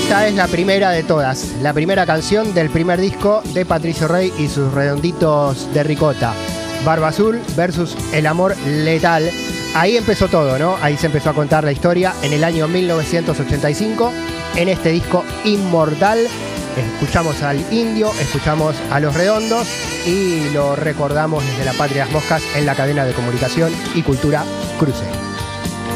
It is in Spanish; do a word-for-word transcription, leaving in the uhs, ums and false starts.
Esta es la primera de todas, la primera canción del primer disco de Patricio Rey y sus redonditos de ricota. Barba Azul versus El Amor Letal. Ahí empezó todo, ¿no? Ahí se empezó a contar la historia en el año mil novecientos ochenta y cinco, en este disco Inmortal. Escuchamos al Indio, escuchamos a Los Redondos y lo recordamos desde la Patria de las Moscas en la cadena de comunicación y cultura Cruce.